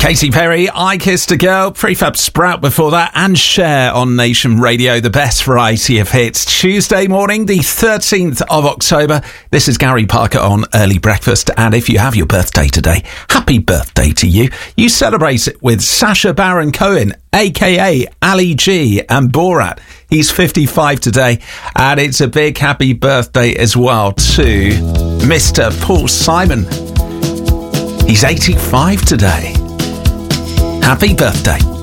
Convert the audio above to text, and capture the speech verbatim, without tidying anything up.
Katy Perry, I Kissed a Girl, Prefab Sprout before that, and Cher on Nation Radio, the best variety of hits. Tuesday morning, the thirteenth of October. This is Gary Parker on Early Breakfast, and if you have your birthday today, happy birthday to you. You celebrate it with Sacha Baron Cohen, aka Ali G, and Borat. He's fifty-five today, and it's a big happy birthday as well to Mister Paul Simon. He's eighty-five today. Happy birthday.